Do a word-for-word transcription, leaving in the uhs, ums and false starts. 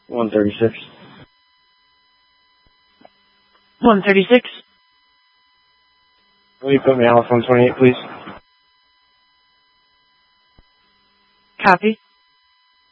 one thirty-six. one thirty-six. Will you put me Alice one twenty-eight, please? Copy.